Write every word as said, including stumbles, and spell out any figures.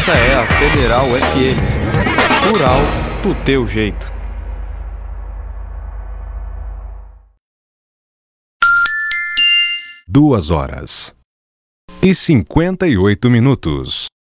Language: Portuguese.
Essa é a Federal F M. Rural do teu jeito. Duas horas e cinquenta e oito minutos.